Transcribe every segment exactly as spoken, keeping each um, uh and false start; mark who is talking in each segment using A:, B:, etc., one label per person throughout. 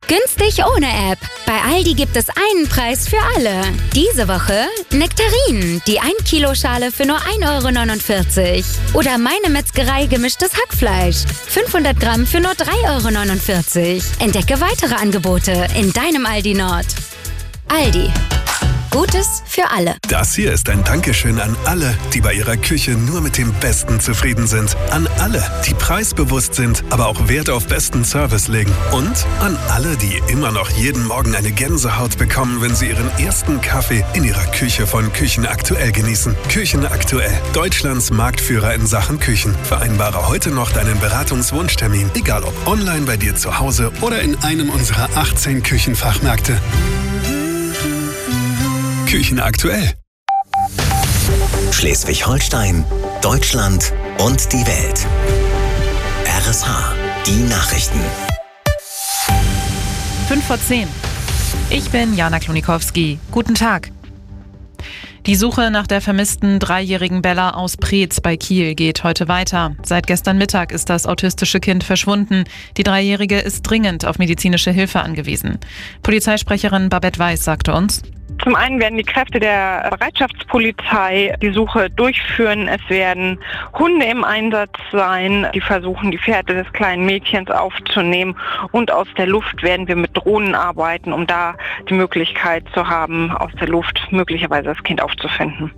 A: Günstig ohne App. Bei Aldi gibt es einen Preis für alle. Diese Woche Nektarinen, die ein Kilo Schale für nur ein Euro neunundvierzig. Oder Meine Metzgerei gemischtes Hackfleisch. fünfhundert Gramm für nur drei Euro neunundvierzig. Entdecke weitere Angebote in deinem Aldi Nord. Aldi. Gutes für alle.
B: Das hier ist ein Dankeschön an alle, die bei ihrer Küche nur mit dem Besten zufrieden sind. An alle, die preisbewusst sind, aber auch Wert auf besten Service legen. Und an alle, die immer noch jeden Morgen eine Gänsehaut bekommen, wenn sie ihren ersten Kaffee in ihrer Küche von Küchen Aktuell genießen. Küchen Aktuell, Deutschlands Marktführer in Sachen Küchen. Vereinbare heute noch deinen Beratungswunschtermin, egal ob online bei dir zu Hause oder in einem unserer achtzehn Küchenfachmärkte. Küchen Aktuell.
C: Schleswig-Holstein, Deutschland und die Welt. R S H, die Nachrichten.
D: fünf vor zehn. Ich bin Jana Klonikowski. Guten Tag. Die Suche nach der vermissten dreijährigen Bella aus Preetz bei Kiel geht heute weiter. Seit gestern Mittag ist das autistische Kind verschwunden. Die Dreijährige ist dringend auf medizinische Hilfe angewiesen. Polizeisprecherin Babette Weiß sagte uns:
E: Zum einen werden die Kräfte der Bereitschaftspolizei die Suche durchführen. Es werden Hunde im Einsatz sein, die versuchen, die Fährte des kleinen Mädchens aufzunehmen. Und aus der Luft werden wir mit Drohnen arbeiten, um da die Möglichkeit zu haben, aus der Luft möglicherweise das Kind aufzufinden.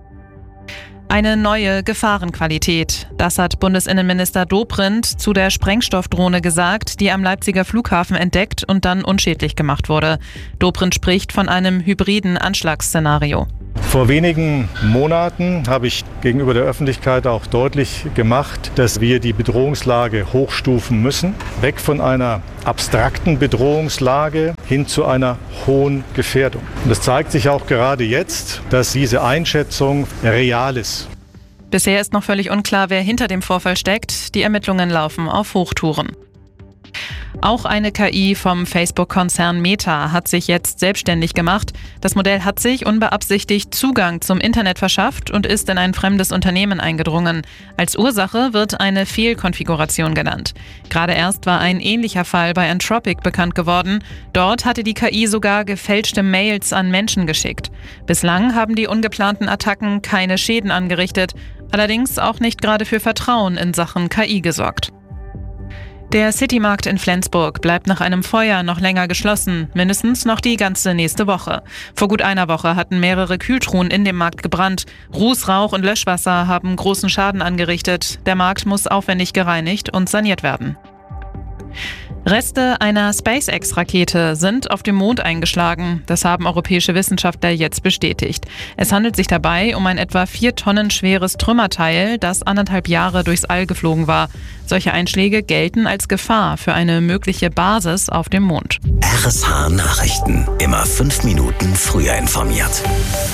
D: Eine neue Gefahrenqualität. Das hat Bundesinnenminister Dobrindt zu der Sprengstoffdrohne gesagt, die am Leipziger Flughafen entdeckt und dann unschädlich gemacht wurde. Dobrindt spricht von einem hybriden Anschlagsszenario.
F: Vor wenigen Monaten habe ich gegenüber der Öffentlichkeit auch deutlich gemacht, dass wir die Bedrohungslage hochstufen müssen. Weg von einer abstrakten Bedrohungslage hin zu einer hohen Gefährdung. Und es zeigt sich auch gerade jetzt, dass diese Einschätzung real ist.
D: Bisher ist noch völlig unklar, wer hinter dem Vorfall steckt. Die Ermittlungen laufen auf Hochtouren. Auch eine K I vom Facebook-Konzern Meta hat sich jetzt selbstständig gemacht. Das Modell hat sich unbeabsichtigt Zugang zum Internet verschafft und ist in ein fremdes Unternehmen eingedrungen. Als Ursache wird eine Fehlkonfiguration genannt. Gerade erst war ein ähnlicher Fall bei Anthropic bekannt geworden. Dort hatte die K I sogar gefälschte Mails an Menschen geschickt. Bislang haben die ungeplanten Attacken keine Schäden angerichtet, allerdings auch nicht gerade für Vertrauen in Sachen K I gesorgt. Der Citymarkt in Flensburg bleibt nach einem Feuer noch länger geschlossen, mindestens noch die ganze nächste Woche. Vor gut einer Woche hatten mehrere Kühltruhen in dem Markt gebrannt. Ruß, Rauch und Löschwasser haben großen Schaden angerichtet. Der Markt muss aufwendig gereinigt und saniert werden. Reste einer SpaceX-Rakete sind auf dem Mond eingeschlagen. Das haben europäische Wissenschaftler jetzt bestätigt. Es handelt sich dabei um ein etwa vier Tonnen schweres Trümmerteil, das anderthalb Jahre durchs All geflogen war. Solche Einschläge gelten als Gefahr für eine mögliche Basis auf dem Mond.
C: R S H Nachrichten. Immer fünf Minuten früher informiert.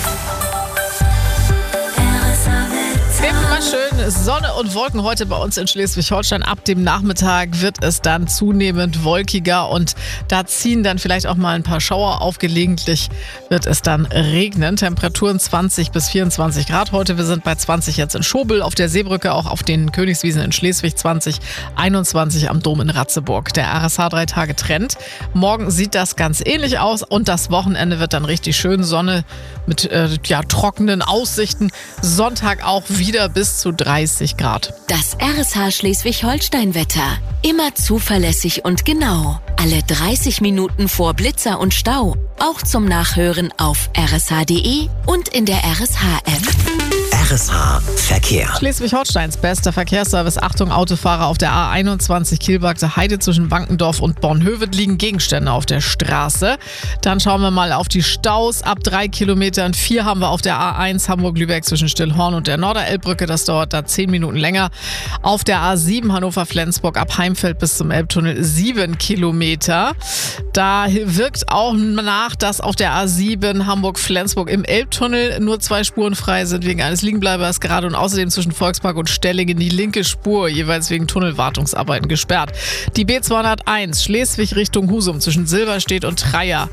G: Immer schön Sonne und Wolken heute bei uns in Schleswig-Holstein. Ab dem Nachmittag wird es dann zunehmend wolkiger und da ziehen dann vielleicht auch mal ein paar Schauer auf. Gelegentlich wird es dann regnen. Temperaturen zwanzig bis vierundzwanzig Grad heute. Wir sind bei zwanzig jetzt in Schobel, auf der Seebrücke, auch auf den Königswiesen in Schleswig zwanzig, einundzwanzig am Dom in Ratzeburg. Der R S H drei Tage Trend. Morgen sieht das ganz ähnlich aus und das Wochenende wird dann richtig schön. Sonne mit äh, ja, trockenen Aussichten. Sonntag auch wieder bis zu dreißig Grad.
A: Das R S H Schleswig-Holstein-Wetter. Immer zuverlässig und genau. Alle dreißig Minuten vor Blitzer und Stau. Auch zum Nachhören auf r s h punkt d e und in der R S H-App.
C: R S H Verkehr.
G: Schleswig-Holsteins bester Verkehrsservice. Achtung, Autofahrer auf der A einundzwanzig Kielbagte Heide zwischen Wankendorf und Bornhöved liegen Gegenstände auf der Straße. Dann schauen wir mal auf die Staus. Ab drei Kilometern. Vier haben wir auf der A eins Hamburg-Lübeck zwischen Stillhorn und der Norderelbbrücke. Das dauert da zehn Minuten länger. Auf der A sieben Hannover-Flensburg ab Heimfeld bis zum Elbtunnel sieben Kilometer. Da wirkt auch nach, dass auf der A sieben Hamburg-Flensburg im Elbtunnel nur zwei Spuren frei sind wegen eines Liegenbleibers gerade und außerdem zwischen Volkspark und Stellingen die linke Spur jeweils wegen Tunnelwartungsarbeiten gesperrt. Die B zweihunderteins Schleswig Richtung Husum zwischen Silberstedt und Treia.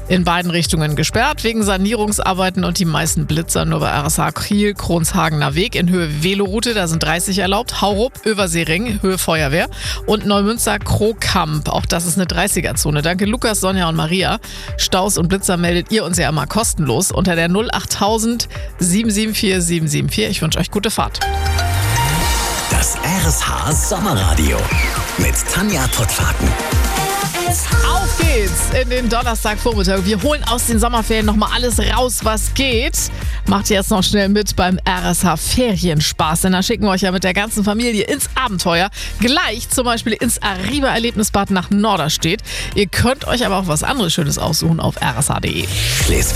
G: in beiden Richtungen gesperrt wegen Sanierungsarbeiten und die meisten Blitzer nur bei R S H Kiel, Kronshagener Weg in Höhe Veloroute, da sind dreißig erlaubt, Haurup, Översee-Ring, Höhe Feuerwehr und Neumünster Krokamp, auch das ist eine dreißiger-Zone. Danke Lukas, Sonja und Maria. Staus und Blitzer meldet ihr uns ja immer kostenlos unter der null acht tausend sieben sieben vier sieben sieben vier. Ich wünsche euch gute Fahrt.
C: Das R S H Sommerradio mit Tanja Tottfaken.
G: Auf geht's in den Donnerstagvormittag. Wir holen aus den Sommerferien nochmal alles raus, was geht. Macht jetzt noch schnell mit beim R S H Ferienspaß, denn da schicken wir euch ja mit der ganzen Familie ins Abenteuer. Gleich zum Beispiel ins Arriva-Erlebnisbad nach Norderstedt. Ihr könnt euch aber auch was anderes Schönes aussuchen auf r s h punkt d e.